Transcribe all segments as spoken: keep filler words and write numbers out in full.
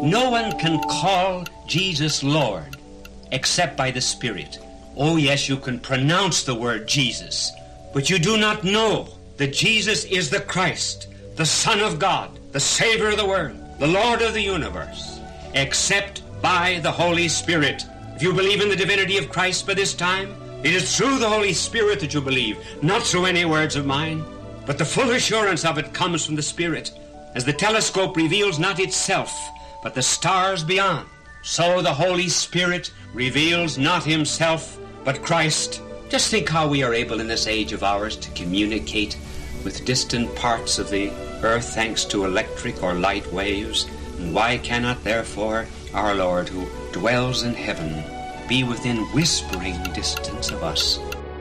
No one can call Jesus Lord except by the Spirit. Oh, yes, you can pronounce the word Jesus, but you do not know that Jesus is the Christ, the Son of God, the Savior of the world, the Lord of the universe, except by the Holy Spirit. If you believe in the divinity of Christ by this time, it is through the Holy Spirit that you believe, not through any words of mine. But the full assurance of it comes from the Spirit, as the telescope reveals not itself, but the stars beyond. So the Holy Spirit reveals not himself, but Christ. Just think how we are able in this age of ours to communicate with distant parts of the earth thanks to electric or light waves. And why cannot, therefore, our Lord, who dwells in heaven, be within whispering distance of us?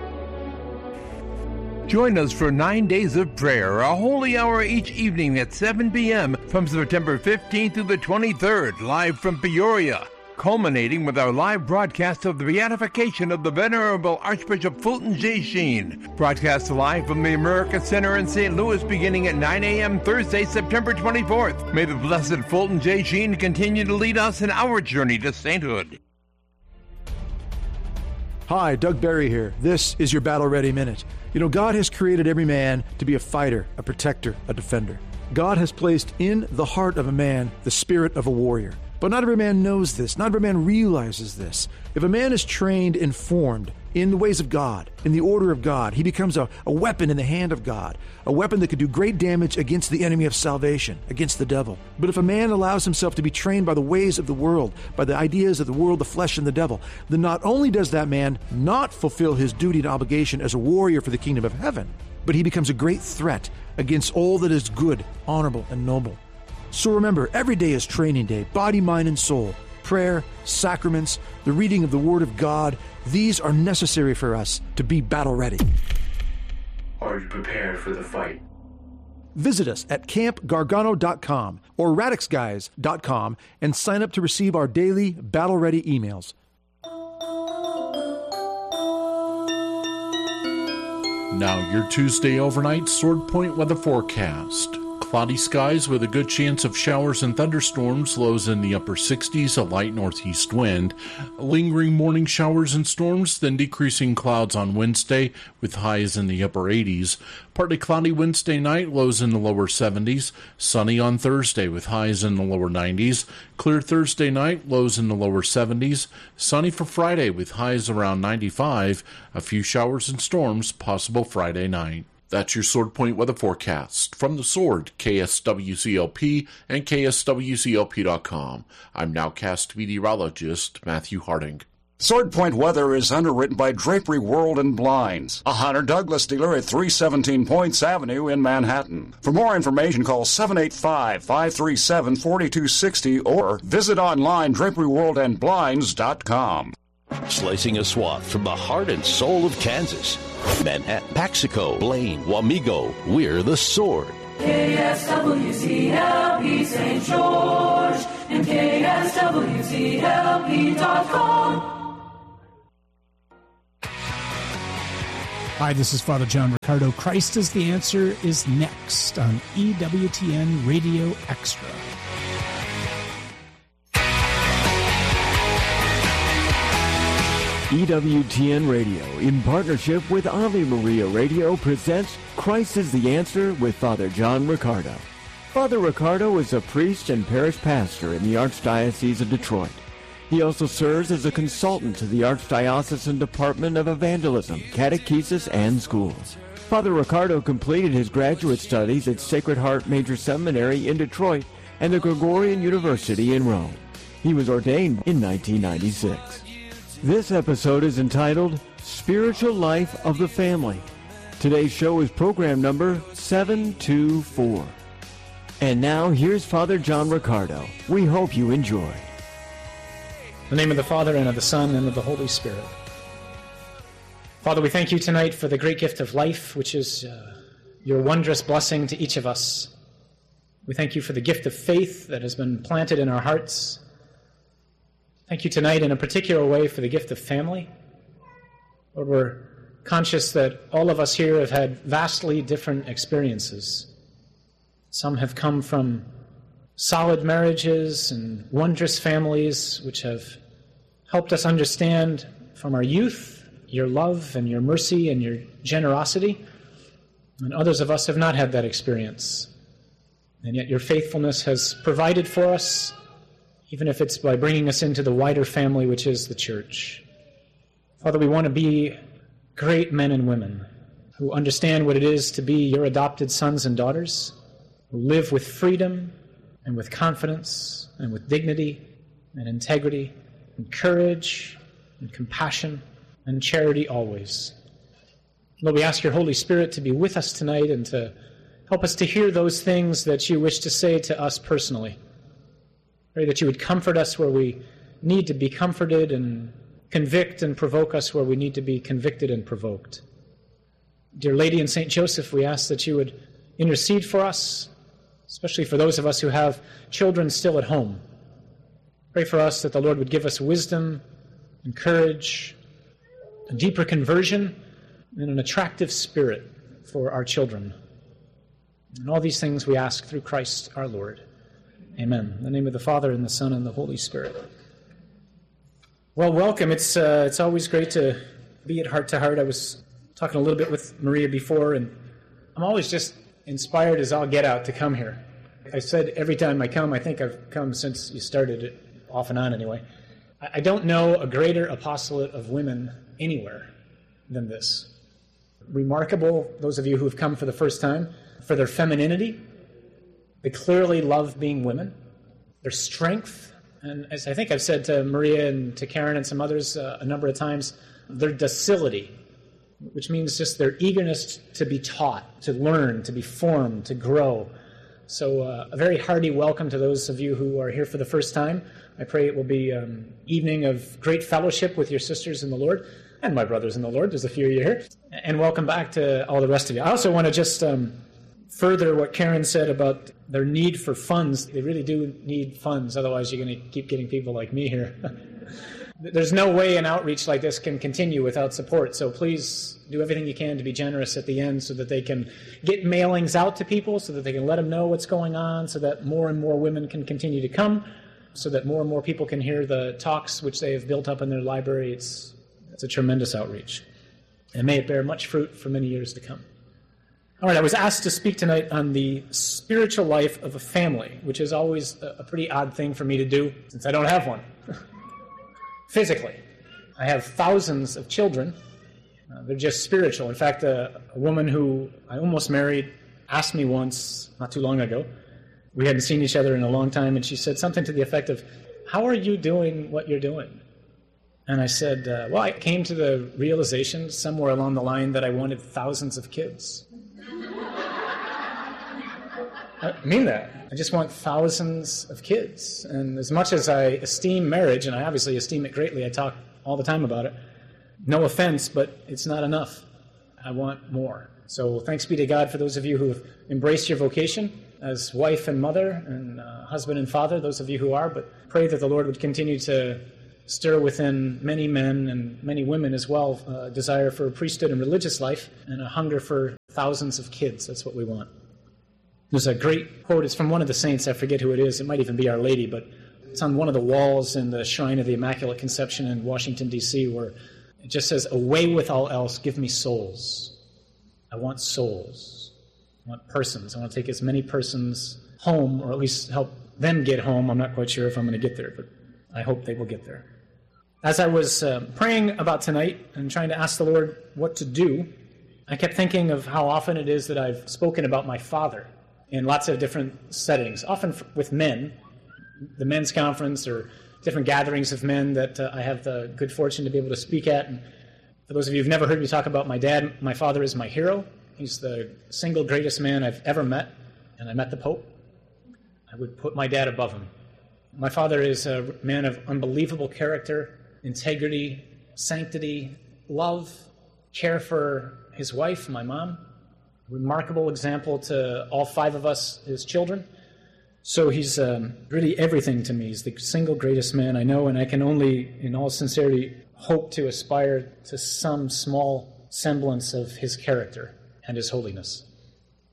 Join us for nine days of prayer, a holy hour each evening at seven p.m. from September fifteenth through the twenty-third, live from Peoria, culminating with our live broadcast of the beatification of the Venerable Archbishop Fulton J. Sheen, broadcast live from the America Center in Saint Louis beginning at nine a.m. Thursday, September twenty-fourth. May the Blessed Fulton J. Sheen continue to lead us in our journey to sainthood. Hi, Doug Barry here. This is your Battle Ready Minute. You know, God has created every man to be a fighter, a protector, a defender. God has placed in the heart of a man the spirit of a warrior. But not every man knows this. Not every man realizes this. If a man is trained and formed in the ways of God, in the order of God, he becomes a, a weapon in the hand of God, a weapon that could do great damage against the enemy of salvation, against the devil. But if a man allows himself to be trained by the ways of the world, by the ideas of the world, the flesh, and the devil, then not only does that man not fulfill his duty and obligation as a warrior for the kingdom of heaven, but he becomes a great threat against all that is good, honorable, and noble. So remember, every day is training day, body, mind, and soul. Prayer, sacraments, the reading of the Word of God, these are necessary for us to be battle ready. Are you prepared for the fight? Visit us at camp gargano dot com or radix guys dot com and sign up to receive our daily battle ready emails. Now your Tuesday overnight Sword Point weather forecast. Cloudy skies with a good chance of showers and thunderstorms, lows in the upper sixties, a light northeast wind. Lingering morning showers and storms, then decreasing clouds on Wednesday with highs in the upper eighties. Partly cloudy Wednesday night, lows in the lower seventies. Sunny on Thursday with highs in the lower nineties. Clear Thursday night, lows in the lower seventies. Sunny for Friday with highs around ninety-five. A few showers and storms possible Friday night. That's your Sword Point weather forecast. From the Sword, K S W C L P and K S W C L P dot com. I'm nowcast meteorologist Matthew Harding. Sword Point weather is underwritten by Drapery World and Blinds, a Hunter Douglas dealer at three seventeen Points Avenue in Manhattan. For more information, call seven eight five, five three seven, four two six zero or visit online drapery world and blinds dot com. Slicing a swath from the heart and soul of Kansas. Manhattan, Paxico, Blaine, Wamego, we're the Sword. K S W C L P Saint George and K S W C L P dot com. Hi, this is Father John Ricardo. Christ is the Answer is next on E W T N Radio Extra. E W T N Radio, in partnership with Ave Maria Radio, presents Christ is the Answer with Father John Ricardo. Father Ricardo is a priest and parish pastor in the Archdiocese of Detroit. He also serves as a consultant to the Archdiocesan Department of Evangelism, Catechesis, and Schools. Father Ricardo completed his graduate studies at Sacred Heart Major Seminary in Detroit and the Gregorian University in Rome. He was ordained in nineteen ninety-six. This episode is entitled Spiritual Life of the Family. Today's show is program number seven two four. And now, here's Father John Ricardo. We hope you enjoy. In the name of the Father, and of the Son, and of the Holy Spirit. Father, we thank you tonight for the great gift of life, which is uh, your wondrous blessing to each of us. We thank you for the gift of faith that has been planted in our hearts. Thank you tonight in a particular way for the gift of family. Lord, we're conscious that all of us here have had vastly different experiences. Some have come from solid marriages and wondrous families which have helped us understand from our youth your love and your mercy and your generosity. And others of us have not had that experience. And yet your faithfulness has provided for us, even if it's by bringing us into the wider family, which is the church. Father, we want to be great men and women who understand what it is to be your adopted sons and daughters, who live with freedom and with confidence and with dignity and integrity and courage and compassion and charity always. Lord, we ask your Holy Spirit to be with us tonight and to help us to hear those things that you wish to say to us personally. Pray that you would comfort us where we need to be comforted and convict and provoke us where we need to be convicted and provoked. Dear Lady and Saint Joseph, we ask that you would intercede for us, especially for those of us who have children still at home. Pray for us that the Lord would give us wisdom and courage, a deeper conversion, and an attractive spirit for our children. And all these things we ask through Christ our Lord. Amen. In the name of the Father, and the Son, and the Holy Spirit. Well, welcome. It's uh, it's always great to be at Heart to Heart. I was talking a little bit with Maria before, and I'm always just inspired as I'll get out to come here. I said every time I come, I think I've come since you started it, off and on anyway. I don't know a greater apostolate of women anywhere than this. Remarkable, those of you who have come for the first time, for their femininity. They clearly love being women. Their strength, and as I think I've said to Maria and to Karen and some others uh, a number of times, their docility, which means just their eagerness to be taught, to learn, to be formed, to grow. So uh, a very hearty welcome to those of you who are here for the first time. I pray it will be an um, evening of great fellowship with your sisters in the Lord and my brothers in the Lord. There's a few of you here. And welcome back to all the rest of you. I also want to just um, further what Karen said about their need for funds. They really do need funds, otherwise you're going to keep getting people like me here. There's no way an outreach like this can continue without support, so please do everything you can to be generous at the end so that they can get mailings out to people, so that they can let them know what's going on, so that more and more women can continue to come, so that more and more people can hear the talks which they have built up in their library. It's, it's a tremendous outreach. And may it bear much fruit for many years to come. All right, I was asked to speak tonight on the spiritual life of a family, which is always a pretty odd thing for me to do since I don't have one. Physically, I have thousands of children. Uh, they're just spiritual. In fact, a, a woman who I almost married asked me once, not too long ago, we hadn't seen each other in a long time, and she said something to the effect of, "How are you doing what you're doing?" And I said, uh, well, I came to the realization somewhere along the line that I wanted thousands of kids. I mean that. I just want thousands of kids. And as much as I esteem marriage, and I obviously esteem it greatly, I talk all the time about it, no offense, but it's not enough. I want more. So thanks be to God for those of you who have embraced your vocation as wife and mother and uh, husband and father, those of you who are, but pray that the Lord would continue to stir within many men and many women as well a desire for priesthood and religious life and a hunger for thousands of kids. That's what we want. There's a great quote. It's from one of the saints. I forget who it is. It might even be Our Lady, but it's on one of the walls in the Shrine of the Immaculate Conception in Washington, D C, where it just says, "Away with all else, give me souls." I want souls. I want persons. I want to take as many persons home, or at least help them get home. I'm not quite sure if I'm going to get there, but I hope they will get there. As I was uh, praying about tonight and trying to ask the Lord what to do, I kept thinking of how often it is that I've spoken about my father in lots of different settings, often f- with men, the men's conference or different gatherings of men that uh, I have the good fortune to be able to speak at. And for those of you who've never heard me talk about my dad, my father is my hero. He's the single greatest man I've ever met, and I met the Pope. I would put my dad above him. My father is a man of unbelievable character, integrity, sanctity, love, care for his wife, my mom. Remarkable example to all five of us, his children. So he's um, really everything to me. He's the single greatest man I know, and I can only, in all sincerity, hope to aspire to some small semblance of his character and his holiness.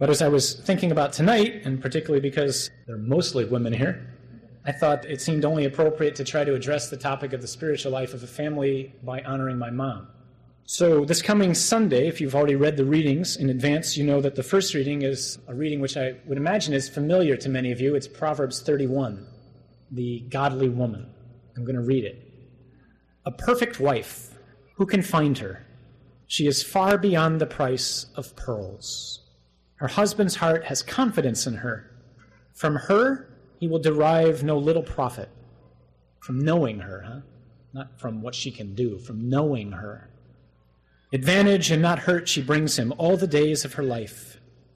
But as I was thinking about tonight, and particularly because there are mostly women here, I thought it seemed only appropriate to try to address the topic of the spiritual life of a family by honoring my mom. So this coming Sunday, if you've already read the readings in advance, you know that the first reading is a reading which I would imagine is familiar to many of you. It's Proverbs thirty-one, the godly woman. I'm going to read it. A perfect wife, who can find her? She is far beyond the price of pearls. Her husband's heart has confidence in her. From her, he will derive no little profit. From knowing her, huh? Not from what she can do, from knowing her. Advantage and not hurt she brings him all the days of her life.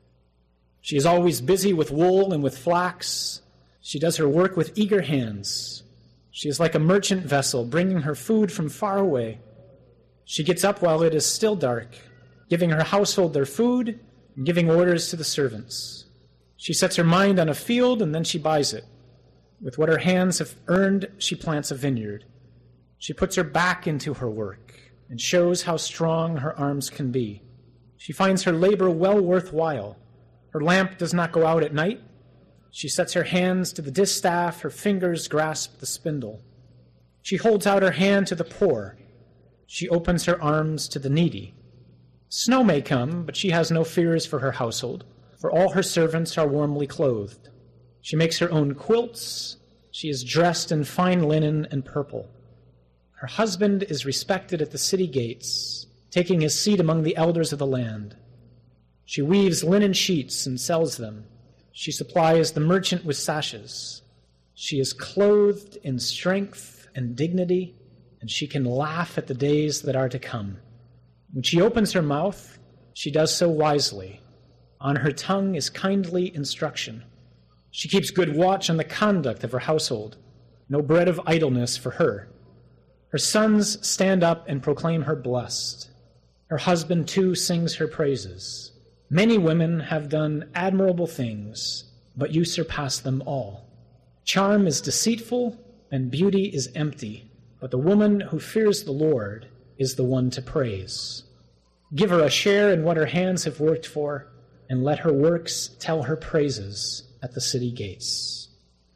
She is always busy with wool and with flax. She does her work with eager hands. She is like a merchant vessel, bringing her food from far away. She gets up while it is still dark, giving her household their food and giving orders to the servants. She sets her mind on a field and then she buys it. With what her hands have earned, she plants a vineyard. She puts her back into her work and shows how strong her arms can be. She finds her labor well worthwhile. Her lamp does not go out at night. She sets her hands to the distaff, her fingers grasp the spindle. She holds out her hand to the poor. She opens her arms to the needy. Snow may come, but she has no fears for her household, for all her servants are warmly clothed. She makes her own quilts. She is dressed in fine linen and purple. Her husband is respected at the city gates, taking his seat among the elders of the land. She weaves linen sheets and sells them. She supplies the merchant with sashes. She is clothed in strength and dignity, and she can laugh at the days that are to come. When she opens her mouth, she does so wisely. On her tongue is kindly instruction. She keeps good watch on the conduct of her household. No bread of idleness for her. Her sons stand up and proclaim her blessed. Her husband, too, sings her praises. Many women have done admirable things, but you surpass them all. Charm is deceitful, and beauty is empty, but the woman who fears the Lord is the one to praise. Give her a share in what her hands have worked for, and let her works tell her praises at the city gates.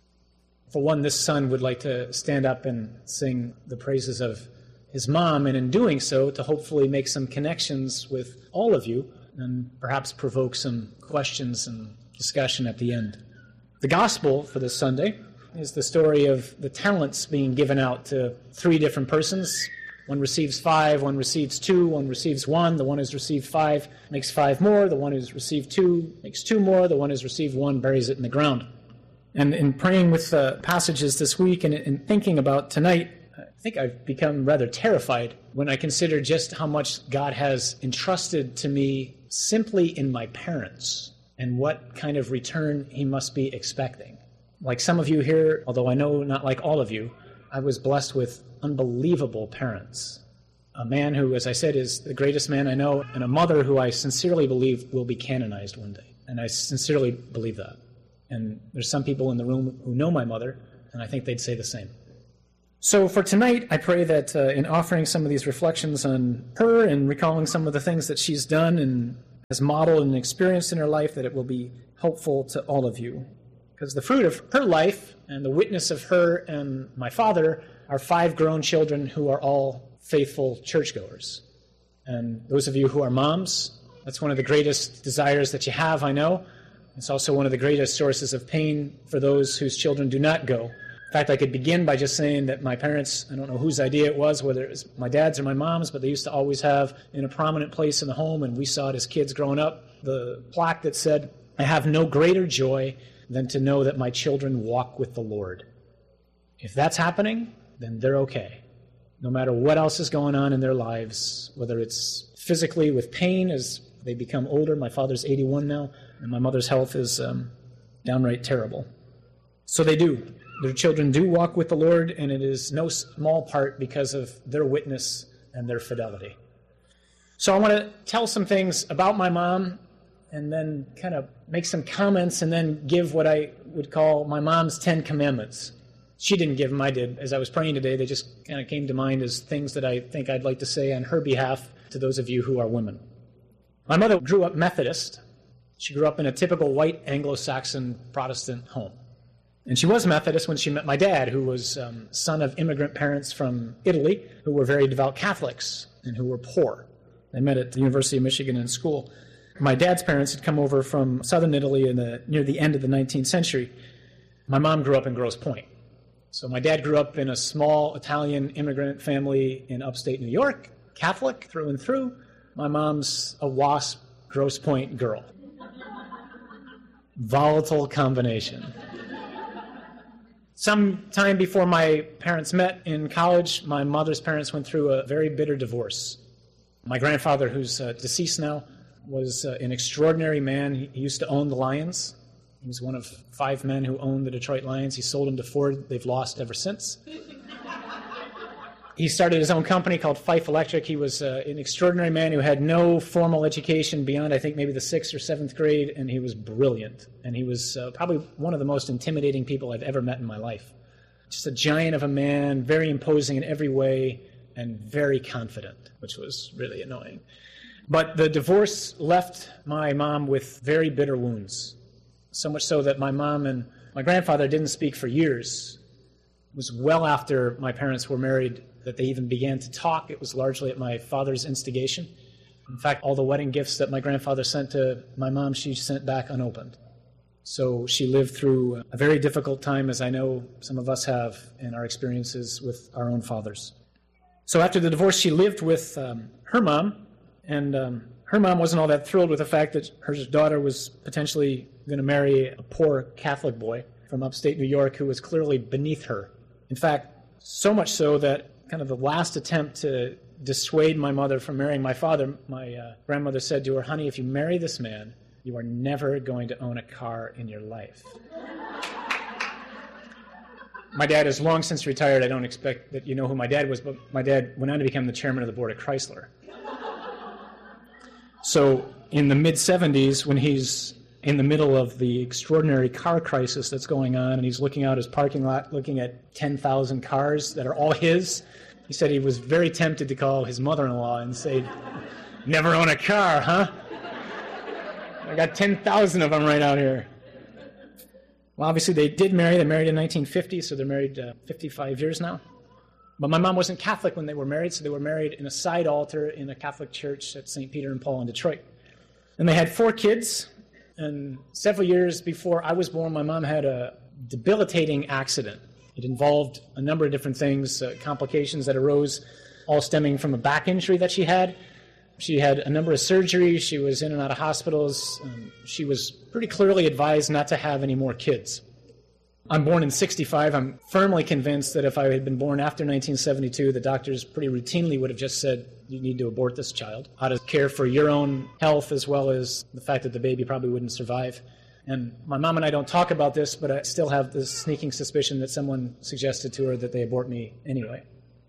For one, this son would like to stand up and sing the praises of his mom, and in doing so, to hopefully make some connections with all of you, and perhaps provoke some questions and discussion at the end. The gospel for this Sunday is the story of the talents being given out to three different persons. One receives five, one receives two, one receives one. The one who's received five makes five more. The one who's received two makes two more. The one who's received one buries it in the ground. And in praying with the passages this week and in thinking about tonight, I think I've become rather terrified when I consider just how much God has entrusted to me simply in my parents and what kind of return he must be expecting. Like some of you here, although I know not like all of you, I was blessed with unbelievable parents. A man who, as I said, is the greatest man I know, and a mother who I sincerely believe will be canonized one day. And I sincerely believe that. And there's some people in the room who know my mother, and I think they'd say the same. So for tonight, I pray that uh, in offering some of these reflections on her and recalling some of the things that she's done and has modeled and experienced in her life, that it will be helpful to all of you. Because the fruit of her life and the witness of her and my father are five grown children who are all faithful churchgoers. And those of you who are moms, that's one of the greatest desires that you have, I know. It's also one of the greatest sources of pain for those whose children do not go. In fact, I could begin by just saying that my parents, I don't know whose idea it was, whether it was my dad's or my mom's, but they used to always have in a prominent place in the home, and we saw it as kids growing up, the plaque that said, "I have no greater joy than to know that my children walk with the Lord." If that's happening, then they're okay. No matter what else is going on in their lives, whether it's physically with pain as they become older. My father's eighty-one now, and my mother's health is um, downright terrible. So they do. Their children do walk with the Lord, and it is no small part because of their witness and their fidelity. So I want to tell some things about my mom, and then kind of make some comments, and then give what I would call my mom's Ten Commandments. She didn't give them, I did. As I was praying today, they just kind of came to mind as things that I think I'd like to say on her behalf to those of you who are women. My mother grew up Methodist. She grew up in a typical white Anglo-Saxon Protestant home. And she was Methodist when she met my dad, who was um, son of immigrant parents from Italy who were very devout Catholics and who were poor. They met at the University of Michigan in school. My dad's parents had come over from southern Italy in the, near the end of the nineteenth century. My mom grew up in Grosse Pointe. So my dad grew up in a small Italian immigrant family in upstate New York, Catholic through and through. My mom's a WASP Grosse Pointe girl. Volatile combination. Some time before my parents met in college, my mother's parents went through a very bitter divorce. My grandfather, who's uh, deceased now, was uh, an extraordinary man. He, he used to own the Lions. He was one of five men who owned the Detroit Lions. He sold them to Ford. They've lost ever since. He started his own company called Fife Electric. He was uh, an extraordinary man who had no formal education beyond, I think, maybe the sixth or seventh grade, and he was brilliant. And he was uh, probably one of the most intimidating people I've ever met in my life. Just a giant of a man, very imposing in every way, and very confident, which was really annoying. But the divorce left my mom with very bitter wounds, so much so that my mom and my grandfather didn't speak for years. It was well after my parents were married that they even began to talk. It was largely at my father's instigation. In fact, all the wedding gifts that my grandfather sent to my mom, she sent back unopened. So she lived through a very difficult time, as I know some of us have in our experiences with our own fathers. So after the divorce, she lived with um, her mom, and um, her mom wasn't all that thrilled with the fact that her daughter was potentially going to marry a poor Catholic boy from upstate New York who was clearly beneath her. In fact, so much so that kind of the last attempt to dissuade my mother from marrying my father, my uh, grandmother said to her, "Honey, if you marry this man, you are never going to own a car in your life." My dad is long since retired. I don't expect that you know who my dad was, but my dad went on to become the chairman of the board at Chrysler. So in the mid-seventies, when he's in the middle of the extraordinary car crisis that's going on, and he's looking out his parking lot, looking at ten thousand cars that are all his, he said he was very tempted to call his mother-in-law and say, "Never own a car, huh? I got ten thousand of them right out here." Well, obviously they did marry. They married in nineteen fifty, so they're married uh, fifty-five years now. But my mom wasn't Catholic when they were married, so they were married in a side altar in a Catholic church at Saint Peter and Paul in Detroit. And they had four kids. And several years before I was born, my mom had a debilitating accident. It involved a number of different things, uh, complications that arose, all stemming from a back injury that she had. She had a number of surgeries. She was in and out of hospitals. Um, she was pretty clearly advised not to have any more kids. I'm born in sixty-five. I'm firmly convinced that if I had been born after nineteen seventy-two, the doctors pretty routinely would have just said, "You need to abort this child," out of care for your own health as well as the fact that the baby probably wouldn't survive. And my mom and I don't talk about this, but I still have this sneaking suspicion that someone suggested to her that they abort me anyway.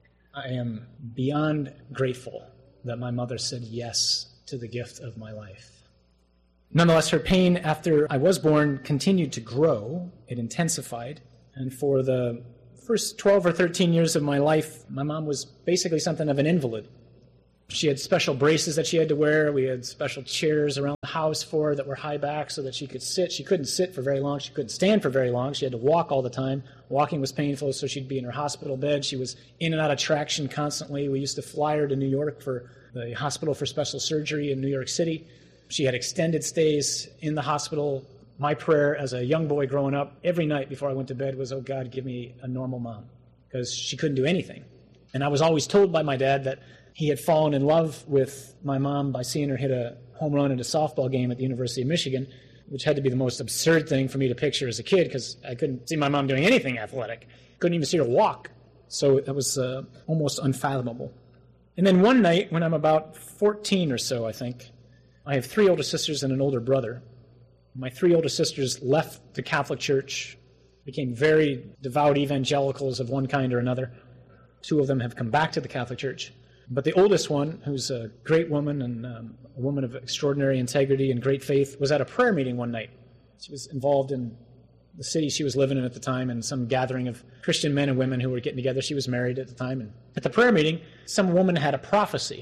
I am beyond grateful that my mother said yes to the gift of my life. Nonetheless, her pain after I was born continued to grow. It intensified. And for the first twelve or thirteen years of my life, my mom was basically something of an invalid. She had special braces that she had to wear. We had special chairs around the house for her that were high back so that she could sit. She couldn't sit for very long. She couldn't stand for very long. She had to walk all the time. Walking was painful, so she'd be in her hospital bed. She was in and out of traction constantly. We used to fly her to New York for the Hospital for Special Surgery in New York City. She had extended stays in the hospital. My prayer as a young boy growing up every night before I went to bed was, "Oh God, give me a normal mom," because she couldn't do anything. And I was always told by my dad that he had fallen in love with my mom by seeing her hit a home run in a softball game at the University of Michigan, which had to be the most absurd thing for me to picture as a kid because I couldn't see my mom doing anything athletic. Couldn't even see her walk. So it was uh, almost unfathomable. And then one night when I'm about fourteen or so, I think, I have three older sisters and an older brother. My three older sisters left the Catholic Church, became very devout evangelicals of one kind or another. Two of them have come back to the Catholic Church. But the oldest one, who's a great woman and um, a woman of extraordinary integrity and great faith, was at a prayer meeting one night. She was involved in the city she was living in at the time and some gathering of Christian men and women who were getting together. She was married at the time. And at the prayer meeting, some woman had a prophecy.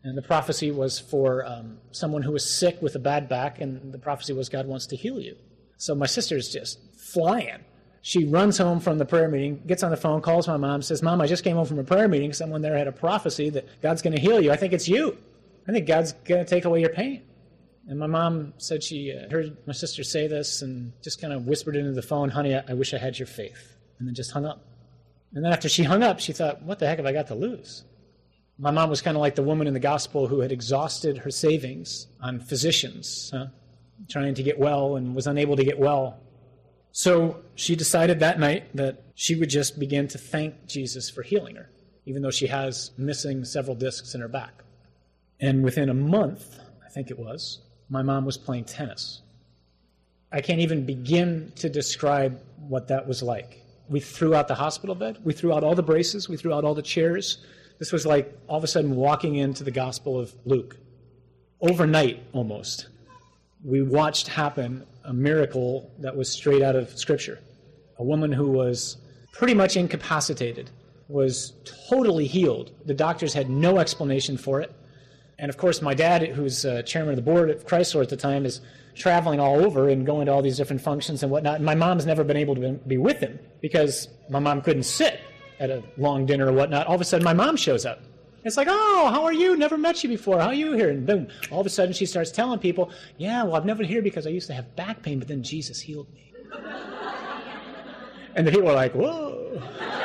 And the prophecy was for um, someone who was sick with a bad back, and the prophecy was God wants to heal you. So my sister's just flying. She runs home from the prayer meeting, gets on the phone, calls my mom, says, Mom, I just came home from a prayer meeting. Someone there had a prophecy that God's going to heal you. I think it's you. I think God's going to take away your pain. And my mom said she uh, heard my sister say this and just kind of whispered into the phone, honey, I, I wish I had your faith. And then just hung up. And then after she hung up, she thought, what the heck have I got to lose? My mom was kind of like the woman in the gospel who had exhausted her savings on physicians, huh? Trying to get well and was unable to get well. So she decided that night that she would just begin to thank Jesus for healing her, even though she has missing several discs in her back. And within a month, I think it was, my mom was playing tennis. I can't even begin to describe what that was like. We threw out the hospital bed. We threw out all the braces. We threw out all the chairs. This was like all of a sudden walking into the Gospel of Luke. Overnight, almost, we watched happen a miracle that was straight out of Scripture. A woman who was pretty much incapacitated was totally healed. The doctors had no explanation for it. And of course, my dad, who's uh, chairman of the board at Chrysler at the time, is traveling all over and going to all these different functions and whatnot. And my mom's never been able to be with him because my mom couldn't sit at a long dinner or whatnot. All of a sudden, my mom shows up. It's like, oh, how are you? Never met you before. How are you here? And boom, all of a sudden she starts telling people, yeah, well, I've never here because I used to have back pain, but then Jesus healed me. And the people are like, whoa.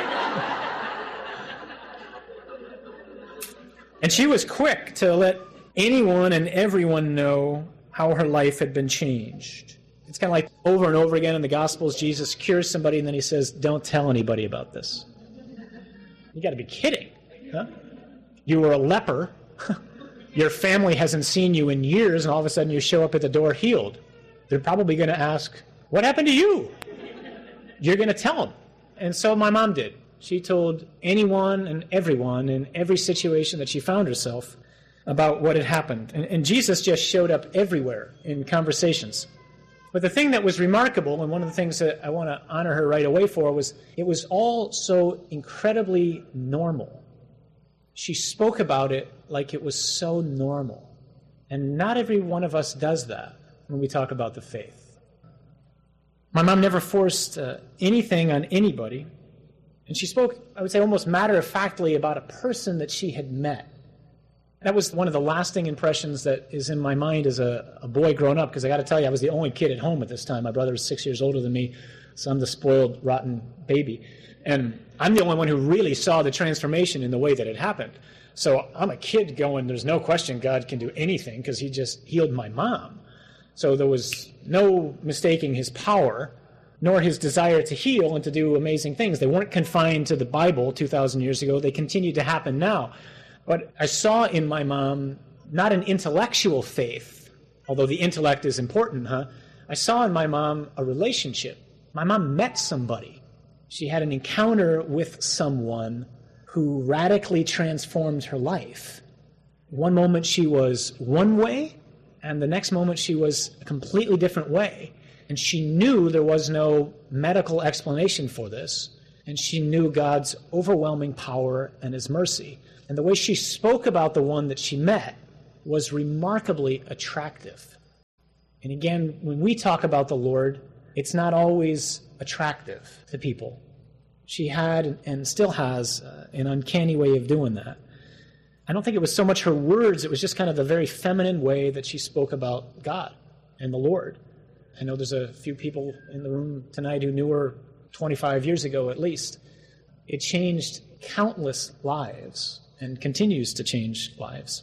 And she was quick to let anyone and everyone know how her life had been changed. It's kind of like over and over again in the Gospels, Jesus cures somebody and then he says, don't tell anybody about this. You got to be kidding, huh? You were a leper. Your family hasn't seen you in years, and all of a sudden you show up at the door healed. They're probably going to ask, what happened to you? You're going to tell them. And so my mom did. She told anyone and everyone in every situation that she found herself about what had happened. And, and Jesus just showed up everywhere in conversations. But the thing that was remarkable, and one of the things that I want to honor her right away for, was it was all so incredibly normal. She spoke about it like it was so normal. And not every one of us does that when we talk about the faith. My mom never forced uh, anything on anybody. And she spoke, I would say, almost matter-of-factly about a person that she had met. That was one of the lasting impressions that is in my mind as a, a boy growing up, because I got to tell you, I was the only kid at home at this time. My brother was six years older than me, so I'm the spoiled, rotten baby. And I'm the only one who really saw the transformation in the way that it happened. So I'm a kid going, there's no question God can do anything because he just healed my mom. So there was no mistaking his power, nor his desire to heal and to do amazing things. They weren't confined to the Bible two thousand years ago. They continue to happen now. But I saw in my mom not an intellectual faith, although the intellect is important, huh? I saw in my mom a relationship. My mom met somebody. She had an encounter with someone who radically transformed her life. One moment she was one way, and the next moment she was a completely different way. And she knew there was no medical explanation for this, and she knew God's overwhelming power and his mercy. And the way she spoke about the one that she met was remarkably attractive. And again, when we talk about the Lord, it's not always attractive to people. She had and still has uh, an uncanny way of doing that. I don't think it was so much her words, it was just kind of the very feminine way that she spoke about God and the Lord. I know there's a few people in the room tonight who knew her twenty-five years ago at least. It changed countless lives and continues to change lives.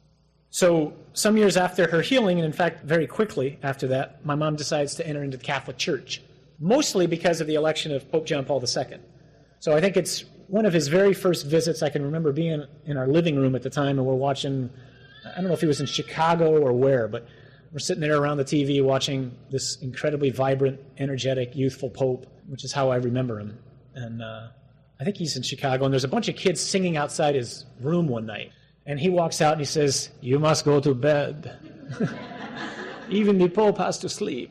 So some years after her healing, and in fact very quickly after that, my mom decides to enter into the Catholic Church, mostly because of the election of Pope John Paul the Second. So I think it's one of his very first visits. I can remember being in our living room at the time, and we're watching, I don't know if he was in Chicago or where, but we're sitting there around the T V watching this incredibly vibrant, energetic, youthful Pope, which is how I remember him. And uh, I think he's in Chicago, and there's a bunch of kids singing outside his room one night. And he walks out and he says, "You must go to bed. Even the Pope has to sleep."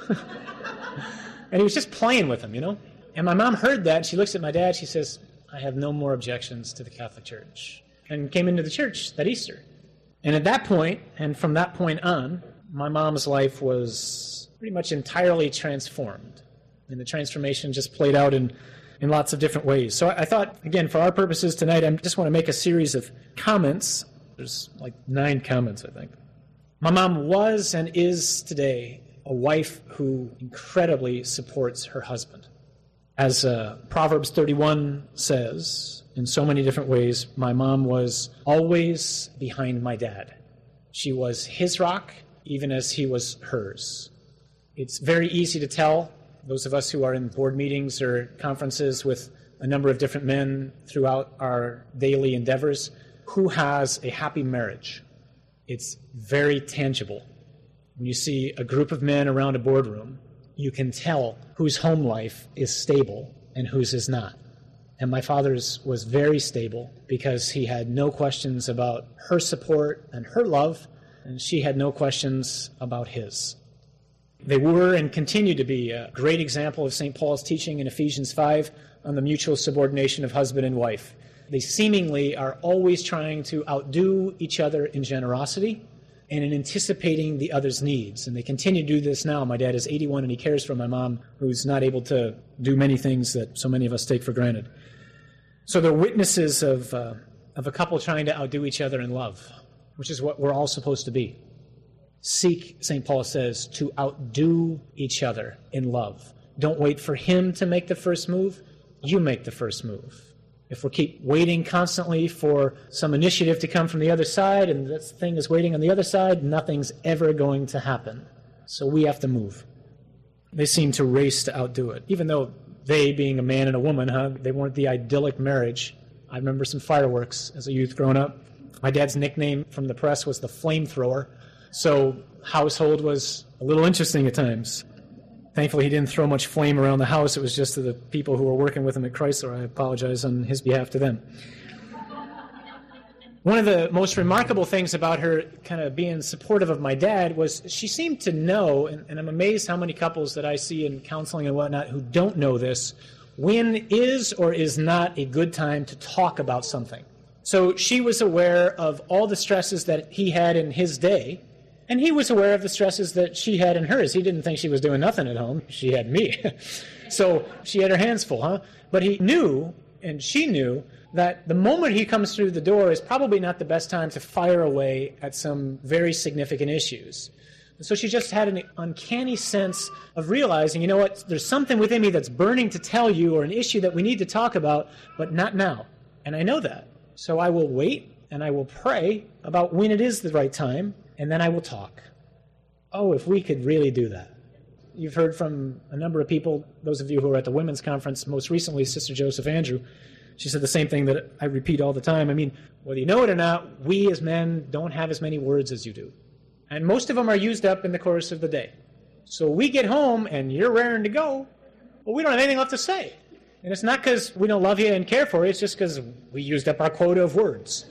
And he was just playing with them, you know. And my mom heard that, and she looks at my dad, she says, "I have no more objections to the Catholic Church." And came into the church that Easter. And at that point, and from that point on, my mom's life was pretty much entirely transformed. And the transformation just played out in, in lots of different ways. So I thought, again, for our purposes tonight, I just want to make a series of comments. There's like nine comments, I think. My mom was and is today a wife who incredibly supports her husband. As uh, Proverbs thirty-one says, in so many different ways, my mom was always behind my dad. She was his rock, even as he was hers. It's very easy to tell, those of us who are in board meetings or conferences with a number of different men throughout our daily endeavors, who has a happy marriage. It's very tangible. When you see a group of men around a boardroom, you can tell whose home life is stable and whose is not. And my father's was very stable because he had no questions about her support and her love, and she had no questions about his. They were and continue to be a great example of Saint Paul's teaching in Ephesians five on the mutual subordination of husband and wife. They seemingly are always trying to outdo each other in generosity and in anticipating the other's needs. And they continue to do this now. My dad is eighty-one and he cares for my mom, who's not able to do many things that so many of us take for granted. So they're witnesses of, uh, of a couple trying to outdo each other in love, which is what we're all supposed to be. Seek, Saint Paul says, to outdo each other in love. Don't wait for him to make the first move. You make the first move. If we keep waiting constantly for some initiative to come from the other side, and this thing is waiting on the other side, nothing's ever going to happen. So we have to move. They seem to race to outdo it, even though they, being a man and a woman, huh, they weren't the idyllic marriage. I remember some fireworks as a youth growing up. My dad's nickname from the press was the flamethrower, so household was a little interesting at times. Thankfully, he didn't throw much flame around the house. It was just to the people who were working with him at Chrysler. I apologize on his behalf to them. One of the most remarkable things about her kind of being supportive of my dad was she seemed to know, and, and I'm amazed how many couples that I see in counseling and whatnot who don't know this, when is or is not a good time to talk about something. So she was aware of all the stresses that he had in his day, and he was aware of the stresses that she had in hers. He didn't think she was doing nothing at home. She had me. So she had her hands full, huh? But he knew, and she knew, that the moment he comes through the door is probably not the best time to fire away at some very significant issues. So she just had an uncanny sense of realizing, you know what, there's something within me that's burning to tell you, or an issue that we need to talk about, but not now. And I know that. So I will wait, and I will pray about when it is the right time, and then I will talk. Oh, if we could really do that. You've heard from a number of people, those of you who were at the women's conference, most recently Sister Joseph Andrew. She said the same thing that I repeat all the time. I mean, whether you know it or not, we as men don't have as many words as you do. And most of them are used up in the course of the day. So we get home and you're raring to go, but we don't have anything left to say. And it's not because we don't love you and care for you, it's just because we used up our quota of words.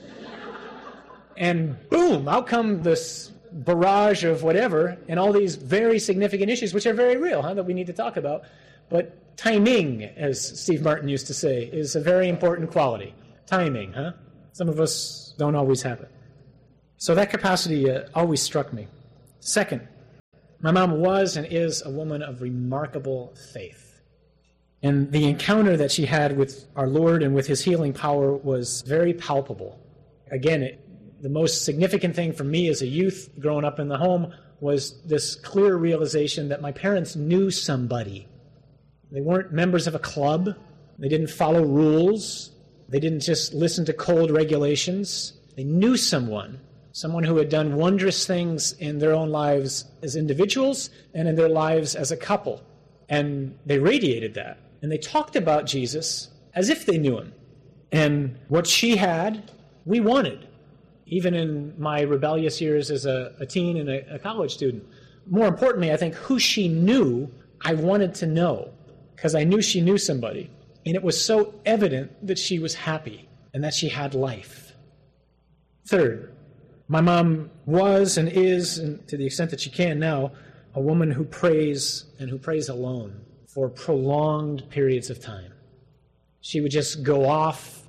And boom, out come this barrage of whatever, and all these very significant issues, which are very real, huh, that we need to talk about. But timing, as Steve Martin used to say, is a very important quality. Timing, huh? Some of us don't always have it. So that capacity uh, always struck me. Second, my mom was and is a woman of remarkable faith. And the encounter that she had with our Lord and with his healing power was very palpable. Again, it, the most significant thing for me as a youth growing up in the home was this clear realization that my parents knew somebody. They weren't members of a club. They didn't follow rules. They didn't just listen to cold regulations. They knew someone, someone who had done wondrous things in their own lives as individuals and in their lives as a couple. And they radiated that. And they talked about Jesus as if they knew him. And what she had, we wanted. Even in my rebellious years as a, a teen and a, a college student. More importantly, I think who she knew, I wanted to know, because I knew she knew somebody. And it was so evident that she was happy and that she had life. Third, my mom was and is, and to the extent that she can now, a woman who prays and who prays alone for prolonged periods of time. She would just go off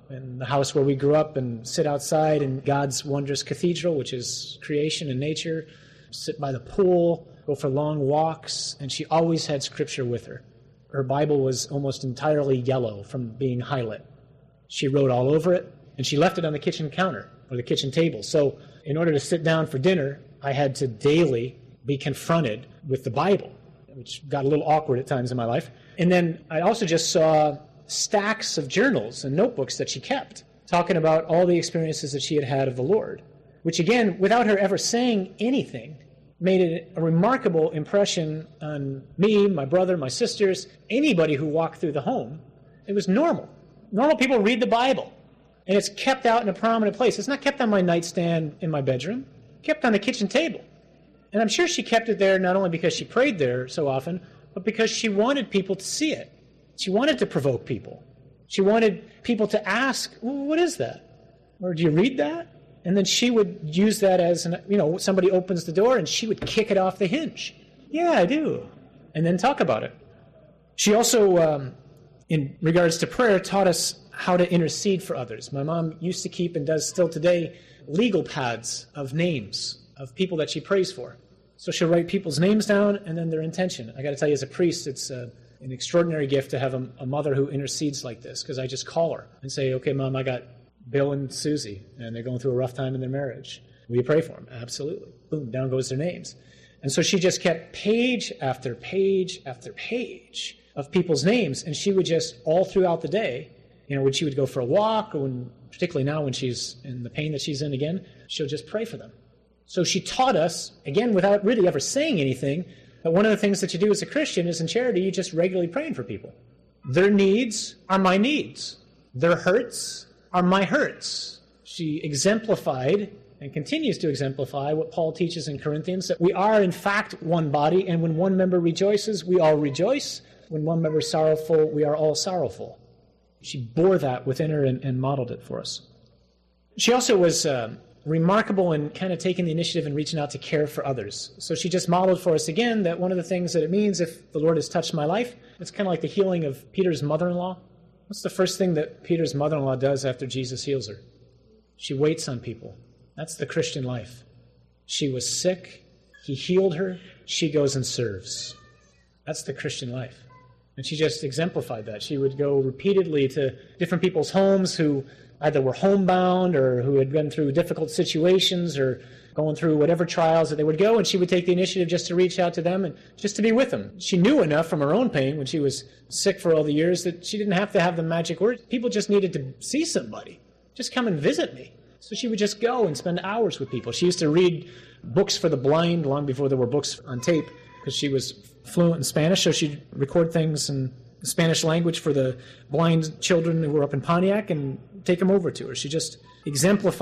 in the house where we grew up and sit outside in God's wondrous cathedral, which is creation and nature, sit by the pool, go for long walks, and she always had Scripture with her. Her Bible was almost entirely yellow from being highlit. She wrote all over it, and she left it on the kitchen counter or the kitchen table. So in order to sit down for dinner, I had to daily be confronted with the Bible, which got a little awkward at times in my life. And then I also just saw stacks of journals and notebooks that she kept, talking about all the experiences that she had had of the Lord, which again, without her ever saying anything, made it a remarkable impression on me, my brother, my sisters, anybody who walked through the home. It was normal. Normal people read the Bible, and it's kept out in a prominent place. It's not kept on my nightstand in my bedroom, kept on the kitchen table. And I'm sure she kept it there not only because she prayed there so often, but because she wanted people to see it. She wanted to provoke people. She wanted people to ask, well, what is that? Or do you read that? And then she would use that as, an, you know, somebody opens the door and she would kick it off the hinge. Yeah, I do. And then talk about it. She also, um, in regards to prayer, taught us how to intercede for others. My mom used to keep, and does still today, legal pads of names of people that she prays for. So she'll write people's names down and then their intention. I got to tell you, as a priest, it's uh, an extraordinary gift to have a, a mother who intercedes like this, because I just call her and say, okay, Mom, I got Bill and Susie, and they're going through a rough time in their marriage. Will you pray for them? Absolutely. Boom, down goes their names. And so she just kept page after page after page of people's names, and she would just, all throughout the day, you know, when she would go for a walk, or when, particularly now when she's in the pain that she's in again, she'll just pray for them. So she taught us, again, without really ever saying anything, that one of the things that you do as a Christian is in charity, you just regularly praying for people. Their needs are my needs. Their hurts are my hurts. She exemplified and continues to exemplify what Paul teaches in Corinthians, that we are in fact one body, and when one member rejoices, we all rejoice. When one member is sorrowful, we are all sorrowful. She bore that within her and, and modeled it for us. She also was uh, remarkable in kind of taking the initiative and reaching out to care for others. So she just modeled for us again that one of the things that it means if the Lord has touched my life, it's kind of like the healing of Peter's mother-in-law. What's the first thing that Peter's mother-in-law does after Jesus heals her? She waits on people. That's the Christian life. She was sick. He healed her. She goes and serves. That's the Christian life. And she just exemplified that. She would go repeatedly to different people's homes who either were homebound or who had been through difficult situations or going through whatever trials that they would go, and she would take the initiative just to reach out to them and just to be with them. She knew enough from her own pain when she was sick for all the years that she didn't have to have the magic words. People just needed to see somebody. Just come and visit me. So she would just go and spend hours with people. She used to read books for the blind long before there were books on tape, because she was fluent in Spanish, so she'd record things in the Spanish language for the blind children who were up in Pontiac and take them over to her. She just exemplified